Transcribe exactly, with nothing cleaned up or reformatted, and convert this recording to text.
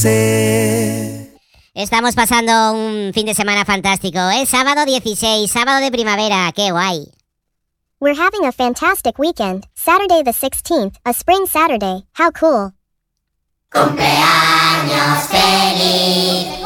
sé. Estamos pasando un fin de semana fantástico. Es sábado dieciséis, sábado de primavera. ¡Qué guay! We're having a fantastic weekend. Saturday the sixteenth, a spring Saturday. How cool. ¡Cumpleaños feliz!